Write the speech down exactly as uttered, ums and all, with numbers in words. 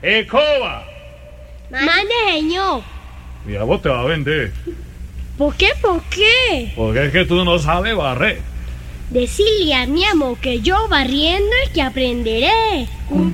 ¡Escoba! Mande, señor. Y a vos te va a vender. ¿Por qué? ¿Por qué? Porque es que tú no sabes barrer. Decirle a mi amor que yo barriendo es que aprenderé.